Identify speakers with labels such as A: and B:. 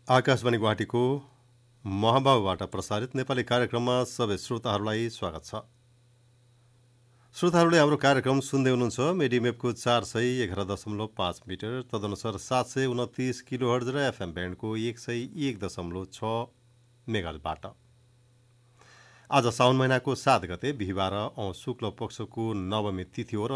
A: आकाशवाणी गुवाहाटीको महाबाबुबाट प्रसारित नेपाली कार्यक्रममा सबै श्रोताहरूलाई स्वागत छ। श्रोताहरूले हाम्रो कार्यक्रम सुन्दै हुनुहुन्छ मिडियम वेभको 411.5 मिटर तदनुसार 729 किलोहर्ज र एफएम ब्यान्डको 101.6 मेगाहर्जबाट। आज साउन महिनाको 7 गते बिहिबार औं शुक्ल पक्षको नवमी तिथि हो र